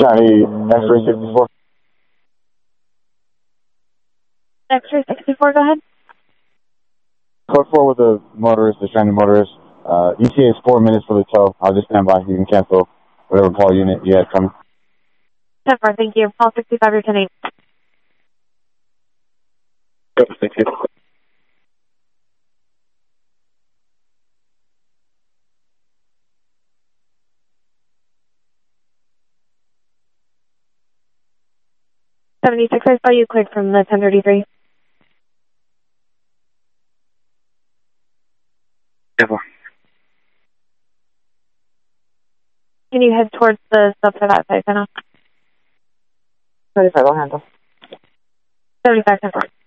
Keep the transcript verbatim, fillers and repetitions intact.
Johnny, X-ray sixty-four. X-ray sixty-four, go ahead. Code four with the motorist, the stranded motorist. Uh, E T A is four minutes for the tow. I'll just stand by. You can cancel whatever call unit you had coming. ten four, thank you. Call sixty-five or ten eight. Yep, thank you. seventy-six, I saw you cleared from the ten thirty-three. ten four. Can you head towards the sub for that site, I know? thirty-five, I'll handle. seventy-five, ten four.